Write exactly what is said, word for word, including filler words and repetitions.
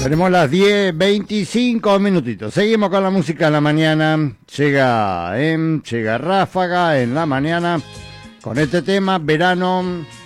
Tenemos las diez veinticinco minutitos. Seguimos con la música en la mañana. Llega, eh, llega Ráfaga en la mañana con este tema, Verano